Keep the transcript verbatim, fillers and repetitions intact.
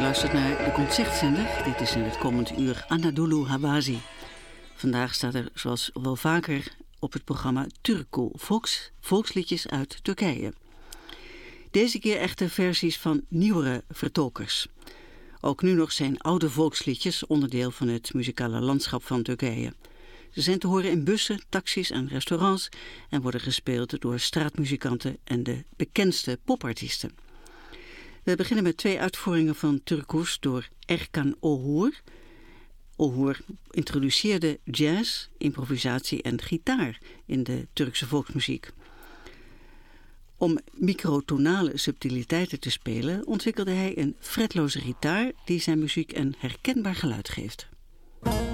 luistert naar de Concertzender. Dit is in het komend uur Anadolu Hawazi. Vandaag staat er, zoals wel vaker, op het programma Turku, volks, volksliedjes uit Turkije. Deze keer echte versies van nieuwere vertolkers. Ook nu nog zijn oude volksliedjes onderdeel van het muzikale landschap van Turkije. Ze zijn te horen in bussen, taxis en restaurants en worden gespeeld door straatmuzikanten en de bekendste popartiesten. We beginnen met twee uitvoeringen van Turkus door Erkan Oğur. Oğur introduceerde jazz, improvisatie en gitaar in de Turkse volksmuziek. Om microtonale subtiliteiten te spelen ontwikkelde hij een fretloze gitaar die zijn muziek een herkenbaar geluid geeft.